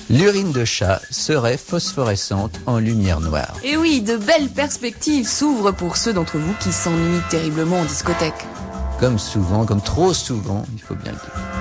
L'urine de chat serait phosphorescente en lumière noire. Et oui, de belles perspectives s'ouvrent pour ceux d'entre vous qui s'ennuient terriblement en discothèque. Comme souvent, comme trop souvent, il faut bien le dire.